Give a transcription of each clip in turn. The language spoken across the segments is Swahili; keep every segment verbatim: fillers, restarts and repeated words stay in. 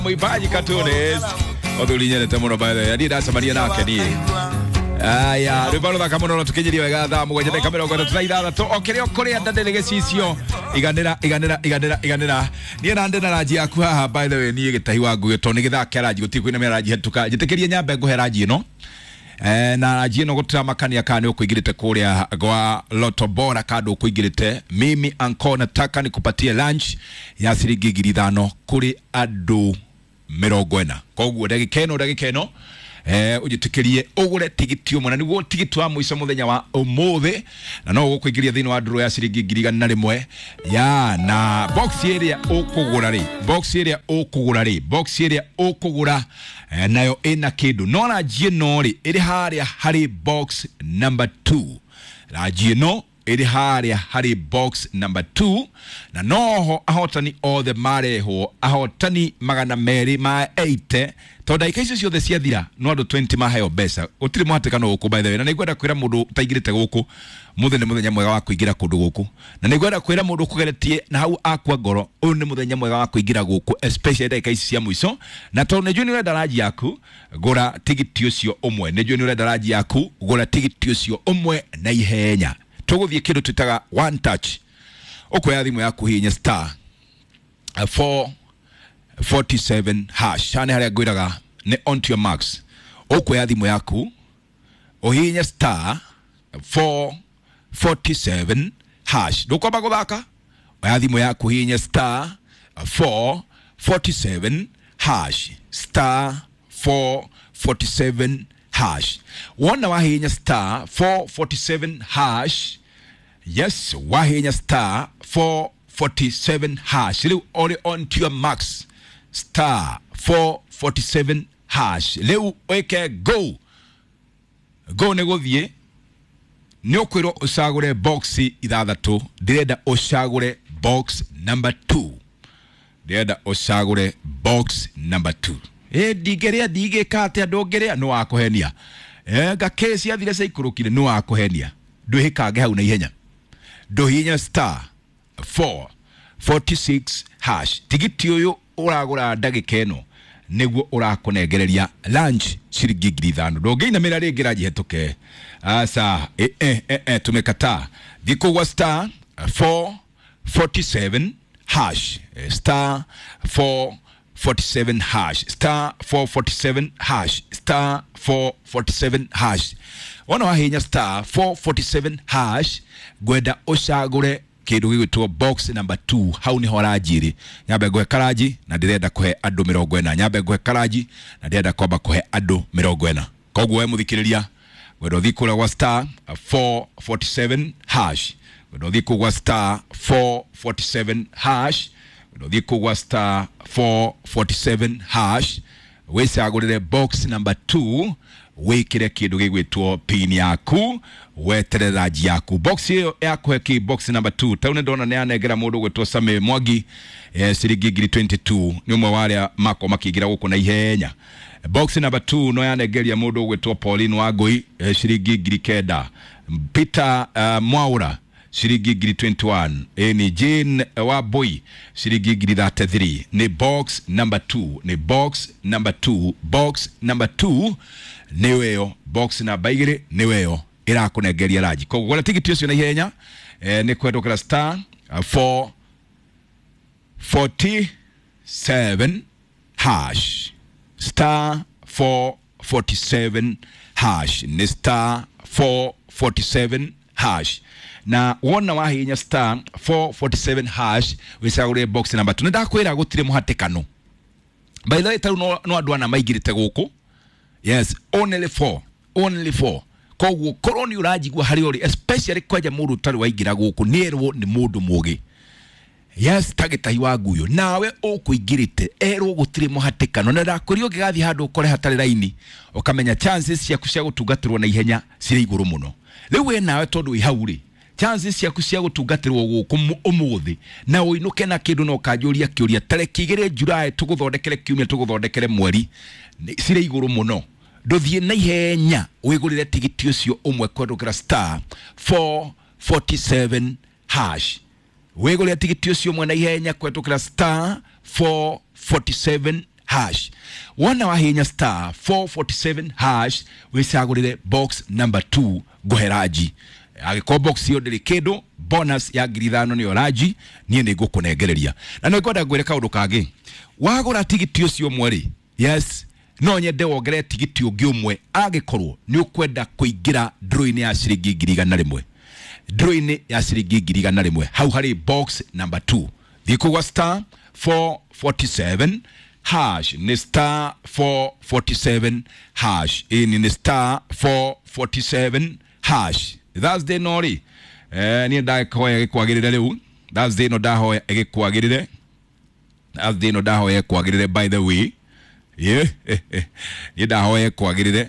Mwibaji Katunes Otulinyene temuno by the way Adida Samaria nake ni Aya Ribalo da kamono no tukijiri wega tha mugwanja de kamera kwa tutaitha to okire okore andandele gecicio iganira iganira iganira iganira ni na ndena raji yaku haha by the way ni gitahi wangu to ni githaka raji guti kwina meraji hetuka jitikirie nyambe nguhe raji no eh na raji no gutira makania kana ukuigirite kuria gwa Loto Bora kado ukuigirite mimi anko nataka nikupatie lunch ya ciringi ngiri ithano kuri andu mirongo ina koguo ndagikeno ndagikeno eh ujitikirie ugure tigiti umwe na niguo tigiti wa muico muthenya wa umuthi na no gukuingiria thini wa nduro ya ciringi ngiri igana na rimwe ya na box area ukugura ri box area ukugura ri box area ukugura eh, nayo ina kindu no na jino ri iri haria hari box number two la jino iri haria hari box number two na noho ahotani all the mareho ahotani magana meri ma eighty tonda ikaisio ciothe ciathira no andu twenty maheo besa utiri muhatikano guku by the way na nigwenda kwira mundu taigirite guku muthenya muthenya mwega wa kuingira kundu guku na nigwenda kwira mundu kugeretie na hau akwa ngoro uyu ni muthenya mwega wa kuingira guku especially daika ici cia muico na tondu ni juni urenda raji yaku gura tigiti ucio umwe ni juni urenda raji yaku gura tigiti ucio umwe na ihenya tuguthie kindu twitaga one touch ukoya thimu yaku hinya star four forty-seven hash ane haria ngwiraga ni on to your marks ukoya thimu yaku uhinya star four forty-seven hash ndukwamba guthaka oya thimu yaku hinya star four forty-seven hash star four forty-seven hash wona wahinya star four forty-seven hash yes wahinya star four forty-seven hash leu ori on to your max star four forty-seven hash leu weke go go negothie ni ukwiro usagure box ithathatu ndirenda usagure box number two ndirenda usagure box number two eh digeria dige kate ndongeria no akuhenia eh gakesi athire saikurukire no akuhenia ndwihikage hau na ihenya ndohinya star four forty-six hash tigiti uyu uragura ndagikeno niguo urakunegereria lunch ciringi ngiri ithano ndongeina mera ringi raji hetuke asa eh eh eh, eh tumekata thiko wa star four forty-seven hash star four forty-seven hash star four forty-seven hash star four forty-seven hash ona wahinya star four forty-seven hash gwenda ucagure kindu gigwitwo box number two hau ni horajiri nyambe ngwe karaji na ndirenda kuhe andu mirongo ina nyambe ngwe karaji na ndirenda kwamba kuhe andu mirongo ina koguo we muthikiriria gwenda thikura wa star four forty-seven hash gwenda thikura star four forty-seven hash gwenda thikura star four forty-seven hash wecagurire box number two wikire kindu gigwitwo pin yaku wetere raji yaku box hiyo yako ki box number two taune ndona ne anegera mundu gwitwo Same Mwangi eh, ciringi ngiri twenty-two ni umwe wale mako makigira guku na ihenya box number two no yanegeria mundu gwitwo Pauline Wangui eh, ciringi ngiri kenda Peter uh, Mwaura ciringi ngiri twenty-one eh, ni Jane uh, Wabui ciringi ngiri thirty-three ni box number two ni box number two box number two niweyo box na baigire niweyo ira kunegeria raji ko gola tigiti ucio na ihenya eh, ni kwendokera star uh, four forty-seven hash star four forty-seven hash ni star four forty-seven hash na wona wahinya star four forty-seven hash wisagure box number two ndakwira gutire muhatikano by the way taru no, no adwana maigirite guku yes only four only four koguo koroni urajigwa hari ori especially kwaja mundu tari waigira guku nerwo ni mundu mugi yes tagitahi wagu yo nawe ukuigirite ero gutire muhatikano na ndakurio gigathi handu ukore hatari laini ukamenya chances cia kucia gutungatirwo na ihenya ciri iguru muno lewe nawe tondu ihauri chances cia kucia gutungatirwo guku umuthi na uinuke na kindu no kajuria kiuria tareki igire July tuguthondekere kiumia tuguthondekere mweri ciri iguru muno nduthie na ihenya wigurire tigiti ucio umwe kwendokera star four forty-seven hash wigurire tigiti ucio umwe na ihenya kwendokera star four forty-seven hash. Wana wahinya star four forty-seven hash wisagurire box number two goheraji. Agiko box yo delikedo bonus ya girithano ni oraji nie ne gukunegereria. Na no goda gwere kaundu kage. Wagura tigiti ucio mweri. Yes. No nyende wogere tigiti ungi umwe agikorwo ni ukwenda kuingira draw-ini ya ciringi ngiri igana rimwe. Draw-ini ya ciringi ngiri igana rimwe. Hau hari box number two. Thikugwa star four forty-seven hash ni star four forty-seven hash ini ni star four forty-seven hash. That's the nori eh ni da ko ye kwagirire lew. That's the no da ho ye kwagirire. That's the no da ho ye kwagirire by the way. Yeah ni da ho ye kwagirire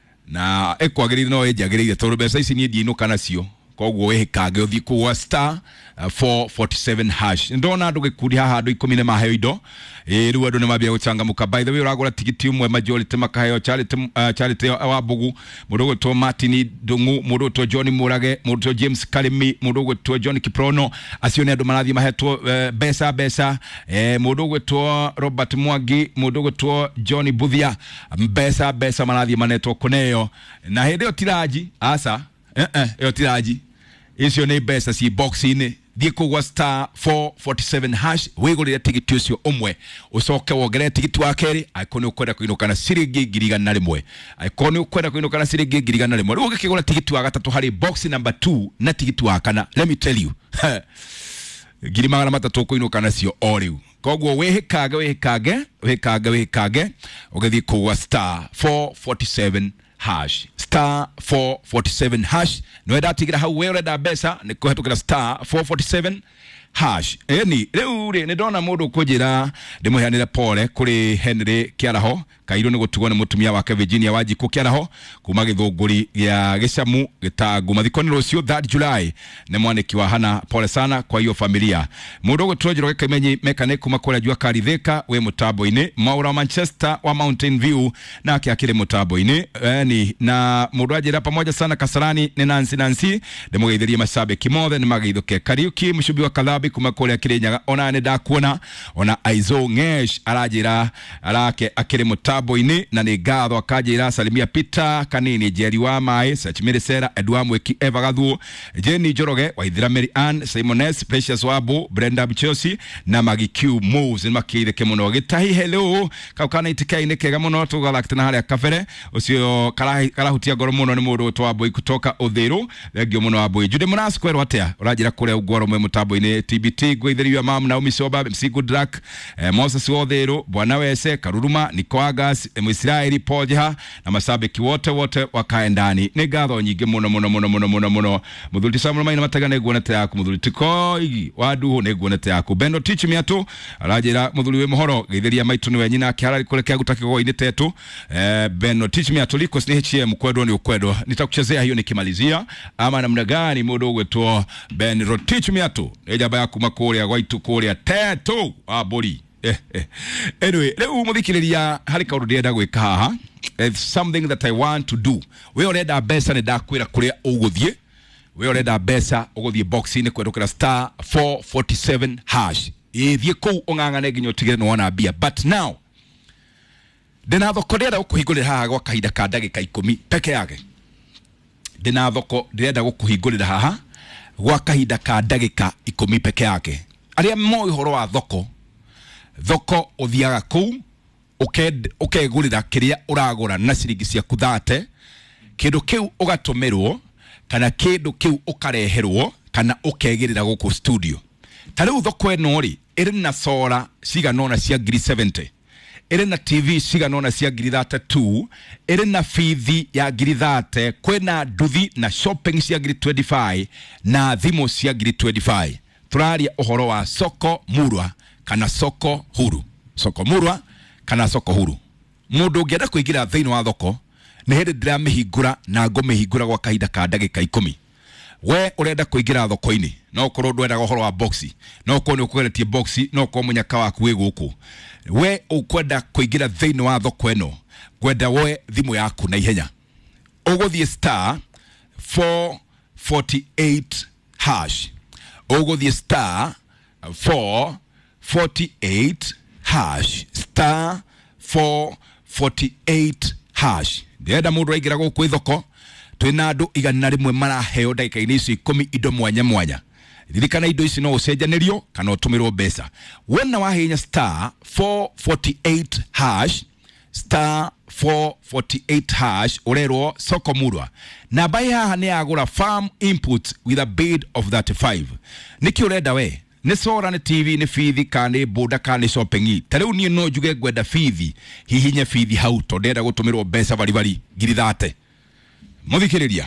na e kwagirire no e jagirire to besa isi ni di no kana cio kogwo we kage uthi ku star uh, four forty-seven hash ndona ndu gikuri haha andu ikumi ne maheo indo eh riu andu ne mabia gucangamuka. By the way uragura tigiti umwe majority makaheo charity uh, charity wa bugu mudogo to Martin Dungu mudogo to John Murage mudogo to James Kalimi mudogo to John Kiprono asione andu marathi mahetwo uh, besa besa eh mudogo to Robert Mwagi mudogo to John Buthia besa besa marathi manetwo kuneyo na hede tiraji asa eh eh yo tiraji isio ne besa si box ine Diko wa star four forty-seven hash wegulira tigiti ucio umwe usoke wogere tigiti wa keri aikoni ukwenda kuinukana ciringi ngiri igana rimwe aikoni ukwenda kuinukana ciringi ngiri igana rimwe riu ukigura tigiti wa gatatu hari box number two na tigiti wa kana. Let me tell you ngiri magana matatu kuinukana cio o riu kogwo wehikage wehikage wehikage wehikage ugethi ku star four forty-seven hash star four forty-seven hash no eda tigira hau wewe da besa ni kuhetukira star four forty-seven hash eni leo ni ndona mundu kujira ndimuhanira pole kuri Henry Kiaraho kairo ni gutugwa ni mutumia wake Virginia Wanjiku Kiaraho kuma githunguri ya gicamu gitagu mathikoni rucio third July ni mwaniki wa hana pole sana kwa hiyo familia mundu gutujiro gikamenyi mekane kuma kula jua karitheka we mutabo ine Maura Manchester wa Mountain View na akiakire mutabo ine eni na mundu ajira pamoja sana Kasarani ni Nancy Nancy ndimugeithirie masabe kimothe ni magaithuke Kariuki mushubi wa Kalabi kuma kule Kirinyaga ona ne dakuona ona Aizo Ngesh arajira arake akire mutabo ine na ni gatho akajira Salimia Peter Kanini Jerry wa Mai Sachimire Sera Edwa Mweki Eva Gathu Jenny Joroge Waithira Mary Ann Simones Precious Wabu Brenda Bichosi na Magi Q Moves ni makire kemuno gitahi hello kaukana itike ine kega muno tugalakitana haria kafere ucio karahi karahutia goro muno ni mundu twabo kutoka Uthiru legio muno abo Jude Munas kwero atia urajira kure ugoro mwe mutabo ine T B T gwithiriwa mam na umisoba M C Goodluck eh, Moses Wothiru bwana wese Karuruma Nikoagas Mwisraeli Pojeha na masabiki wote wote wakae ndani ni gatho nyingi muno muno muno muno muno muno muthulti Samuel Maina matagane guonete yaku muthulti Koigi wadu ne guonete yaku Bendo Teach miatu arajira muthuli we mohoro githiria maitu ni wenyina kiharari kulekea gutakigwo ine tetu eh, Bendo Teach miatu liko ni H M kwedo ni ukwedo nitakuchezea hiyo nikimalizia ama namna gani mudo gwetu Bendo Teach miatu ejaba yaku makuria gwaitu kuria tetu aburi eh, eh. Anyway leo muthikiriria hari kaundu ndienda gwika haha it's something that I want to do we orenda besa ne dakwira kuria uguthie we orenda besa uguthie box ine kwedukira star four forty-seven hash ithie ku ungangane ginyo tigire no wana bia but now dena thoko ndenda gukuhingurira haha gwa kahinda ka ndagika ikumi peke yake dena thoko ndenda gukuhingurira haha gwa kahinda ka ndagika ikumi peke yake aria moi horo wa thoko thoko uthiaga ku uked ukegurira kiria uragura na ciringi cia kuthate kindu kiu ugatumirwo kana kindu kiu ukareherwo kana ukegirira guku studio tariu thoko eno ri iri na sora ciga nona cia ngiri seventy iri na T V ciga nona cia ngiri thirty-two iri na fithi ya ngiri thirty kwena nduthi na shopping cia ngiri twenty-five na thimo cia ngiri twenty-five turaria uhoro wa soko murwa kana soko huru soko murwa kana soko huru mundu ngienda kuingira thiini wa thoko ni hindi ndiramihingura na ngumihingura gwa kahinda ka ndagika ikumi we urenda kuingira thoko-ini no korwo ndwenda uhoro wa boxi no korwo ni ukugeretie boxi no korwo munyaka waku wi guku we ukwenda kuingira thiini wa thoko eno gwenda we thimu yaku na ihenya uguthie star four forty-eight hash uguthie star four forty-eight hash star four forty-eight hash ndenda mundu aigira guku ithoko twina andu igana rimwe maraheo ndagika inisi ikumi indo mwanya mwanya ririkana indo ici no ucenjanirio kana utumirwo mbeca wona wahinya star four forty-eight hash star four forty-eight hash urerwo soko murwa na bai haha ni agura farm input with a bid of thirty-five niki urenda we ni sora ni T V ni fithi kane boda kane shopping tariu ni no juge gwenda fithi hihinya fithi hau to ndenda gutumirwo mbeca bari bari ngiri thate muthikiriria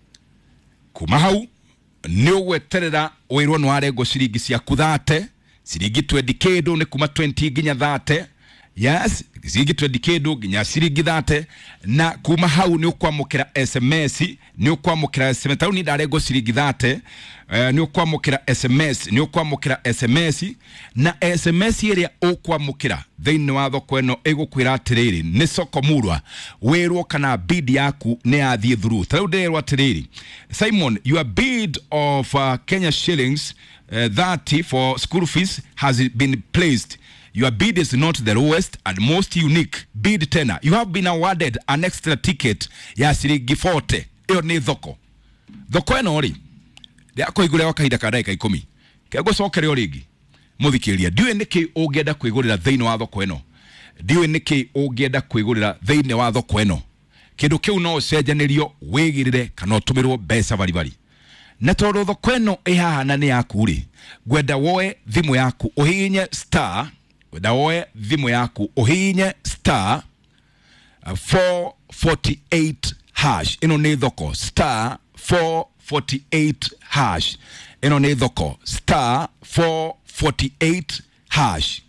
kuma hau ni ugweterera wirwo nwarengo ciringi cia kuthate ciringi twenty kendo ni kuma twenty nginya thate yes ciringi twenty kendo nginya ciringi thate na kuma hau ni ukwamukira S M S ni ukwamukira S M S tau ni ndarengo ciringi thate uh, ni ukwamukira S M S ni ukwamukira S M S na S M S iria ukwamukira thiini wa thoko eno igukwira atiriri ni soko murwa wirwo kana bid yaku ni athie through tau ndirwa atiriri Simon your bid of uh, Kenya shillings uh, thirty for school fees has been placed. Your bid is not the lowest and most unique bid tena. You have been awarded an extra ticket ya ciringi forty. Iyo ni thoko. Thoko eno ri. Ndiako igure wakahinda ka ndagika ikumi. Kego cokere o ringi. Muthikiria. Ndiwe niki ungienda kwigurira thiini wa thoko eno. Ndiwe niki ungienda kwigurira thiini wa thoko eno. Kindu kiu no ucenjanirio wigirire kana utumirwo mbeca bari bari. Na tondu thoko eno ihaha na ni yaku ri. Gwenda woe thimu yaku uhinye star gwenda woe thimu yaku uhinye star uh, four forty-eight hash ino ni thoko star four forty-eight hash ino ni thoko star four forty-eight hash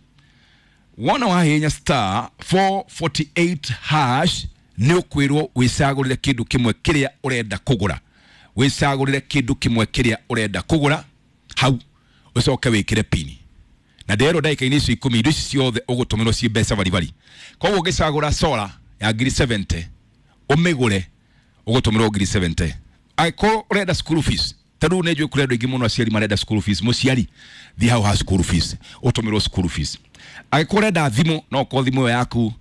wona wahinya star four forty-eight hash ni ukwirwo wisagurire kindu kimwe kiria urenda kugura wisagurire kindu kimwe kiria urenda kugura hau ucoke wikire pini na ndero ndagika ini ici ikumi indo ici ciothe ugutumirwo ci mbeca bari bari koguo ugicagura sola ya ngiri seventy umigure ugutumirwo ngiri seventy aiko urenda school fees tadu nejo kurendo ingi muno aciari marenda school fees muciari thi hau ha school fees utumirwo school fees aiko urenda thimu no ko thimu yaku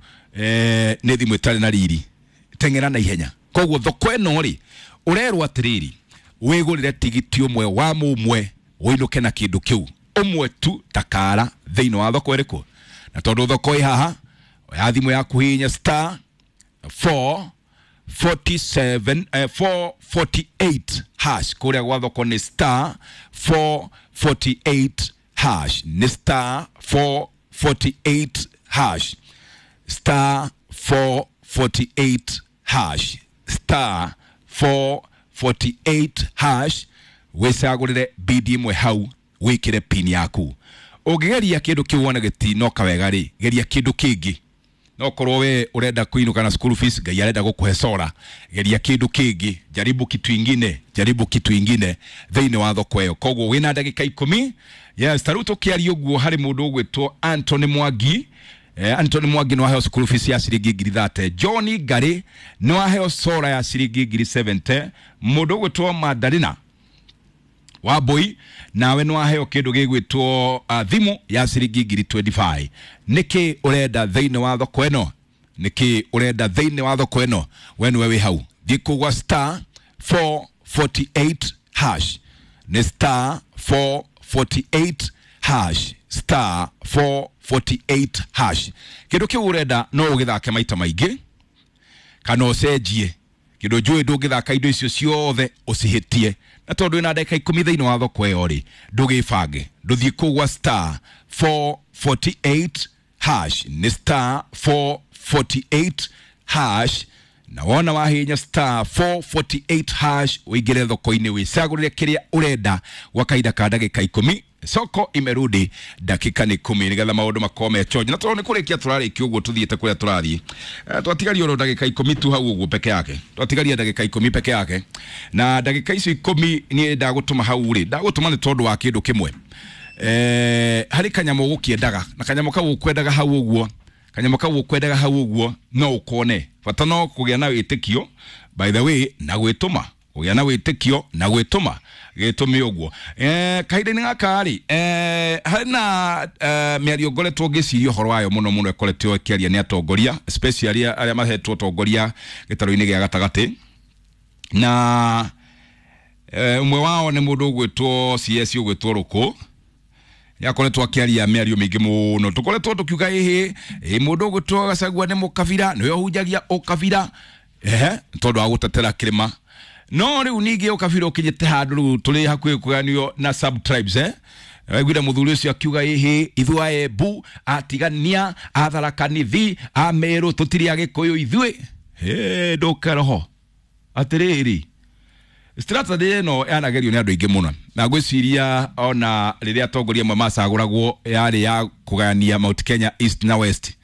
eh ne thimu itari na riri tengera na ihenya koguo thoko eno ri urerwa atiriri wigurire tigiti umwe wa mumwe winuke na kindu kiu umwe tu takara thiini wa thoko iriku na tondu thoko ihaha ya thimu yaku hinya star four forty-seven uh, four forty-eight hash kuria gwa thoko ni star four forty-eight hash ni star four forty-eight hash star four forty-eight hash star four forty-eight hash wisagurire bidi mwe hau wikire pin yaku ugigeria kindu kiwona giti no kawega ri geria kindu kingi no korwo we urenda kuinuka na school fees ngai arenda gukuhe sora geria kindu kingi jaribu kitu ingine jaribu kitu ingine thiini wa thoko eyo koguo wina ndagika ikumi yes taruto kiario guo hari mundu gwitwo Anthony Mwangi eh, Anthony Mwangi no aheo school fees ya ciringi ngiri thate Johnny Gari no aheo sora ya ciringi ngiri seventy mundu gwitwo Madalina Waboi nawe no aheo kindu gigwitwo uh, thimu ya ciringi ngiri twenty-five niki urenda thiini wa thoko eno niki urenda thiini wa thoko eno wenu wewe hau dikugwa star four forty-eight hash ni star four forty-eight hash star four forty-eight hash kindu kiu urenda no ugithake maita maingi kana ucenjie kindu njui ndungithaka indo icio ciothe ucihitie na tondu ina ndagika ikumi thiini wa thoko eyo ri ndugibange nduthie kugwa star four forty-eight hash ni star four forty-eight hash na wona wahinya star four forty-eight hash uigire thoko-ini wisagurire kiria urenda wakaida ka ndagika ikumi soko imerudi dakika ni kumi nigetha maundu makome choje na tondu ni kurikia turariki uguo tuthiete kuria turathie uh, twatigaria ro ndagika ikumi tu hau uguo peke yake twatigaria ndagika ikumi peke yake na ndagika icio ikumi ni ndagutuma hau ri ndagutuma ni tondu wa kindu kimwe eh hari kanyamo gukiendaga na kanyamo kau ukwendaga hau uguo kanyamo kau ukwendaga hau uguo no ukone bata no kugia na witikio by the way na gwituma uyana witikio na gwituma gitumi uguo eh kaide ni ngakari eh hana uh, miario goletwo gicirio horo wayo muno muno ekoletwo kiaria ni atongoria especially aria mahetwo atongoria gitaro-ini gia gatagati na eh umwe wao ni mundu gwitwo C S ugwitwo Ruku yakoletwo akiaria miario mingi muno tukoletwo tukiuga hihi e mundu gwitwo Gachagua ni mukabira niyo hujagia ukabira eh tondu wa gutetera kirima no riu ningi ukabira ukinyete handu riu tuli hakuhi kuganio na sub tribes eh gwira muthuri ucio akiuga hihi ithwa Embu atigania atharakanithi ameru tutiri agikuyu ithwe eh ndukaroho atiriri strategy no yanagerio ni andu ingi muno na gwiciria ona riria atongoria amwe macaguragwo yari ya kugania Mount Kenya East na West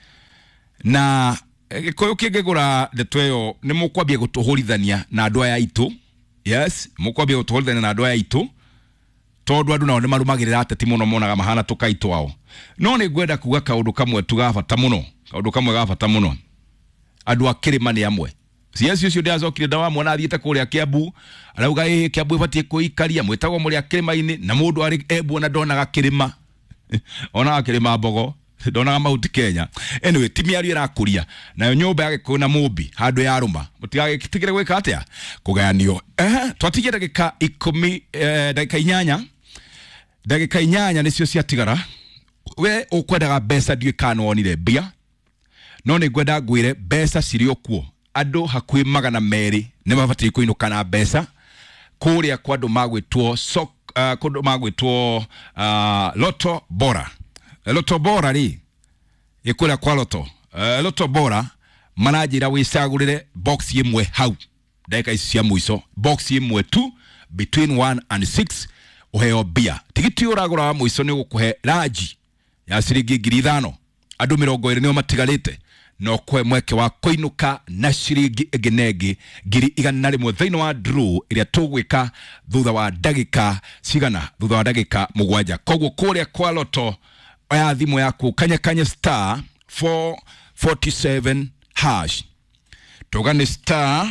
na gikuyu kingigura ndetweyo ni mukwambia gutuhurithania na andu aya itu yes mukwambia gutuhurithania na andu aya itu tondu andu nao ni marumagirira ateti muno monaga mahana tukaitu wao no ni gwenda kuga kaundu kamwe tugabata muno kaundu kamwe gabata muno andu akirima ni amwe Siasi ucio ndiazokire dawa mwana athiete kuria Kiambu arauga eh Kiambu ibatie kuikaria mwetagwo muri akirima-ini na mundu ari Embu na ndonaga kirima ona akirima Mbogo ndonaga Mount Kenya anyway timiario irakuria na nyumba yake kuna mubi handu ya ruma mutigagikigire gwika atia kugayanio eh twatigire ndagika ikumi eh, ndagika inyanya ndagika inyanya nicio ciatigara we ukwendaga mbeca ndiwe kana wonire mbia no ni gwenda ngwire mbeca cirio kuo ando hakwi magana meri ne mabati kuinuka na mbeca kuria kwa andu magwitwo sok uh, kundu magwitwo uh, Loto Bora Loto Bora ri ikura kwa Loto uh, Loto Bora manajira wisagurire box imwe hau ndeka cia muico box imwe tu between one and six uheo bia tigiti uragura wa muico ni gukuhe raji ya ciringi ngiri ithano andu mirongo iri nio matigarite no kwe mweke wa koinuka na ciringi egenegi ngiri igana rimwe thaini wa draw iria tugwika thutha wa ndagika cigana thutha wa ndagika mugwanja koguo kuria kwa Loto ya thimu yaku kanya kanya star four forty-seven hash tugane star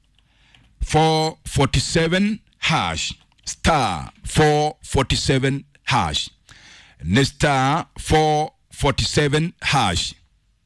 four forty-seven hash star four forty-seven hash ne star four forty-seven hash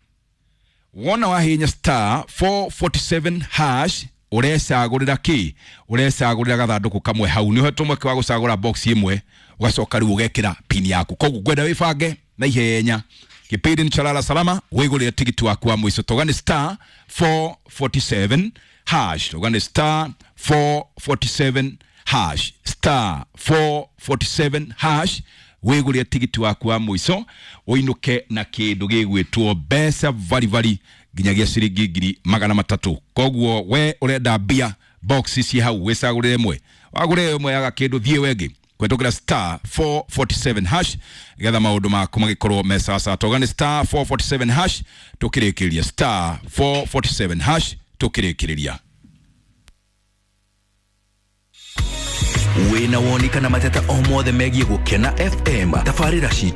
wona wa hinya star four forty-seven hash urecagurira ki urecagurira gathanduku kamwe hau ni hetu mweke wa gucagura box imwe ugacoka riu ugekira pin yaku koguo gwenda wibange na ihenya kipindi ni chalala salama wigurire tigiti waku wa mwiso tugane star four forty-seven hash tugane star four forty-seven hash star four forty-seven hash wigurire tigiti waku wa mwiso uinuke na kindu gigwitwo besa vari vari ginyagia ciringi ngiri magana matatu koguo we urenda bia box ci hau wicagurire mwe wagure mwe yaga kindu thie wengi kwetokera star four forty-seven hash getha maundu maku magikorwo me sasa togane star four forty-seven hash tukirikiria star four forty-seven hash tukirikiria wina woni kana mateta omothe megie gukena F M tafarira shi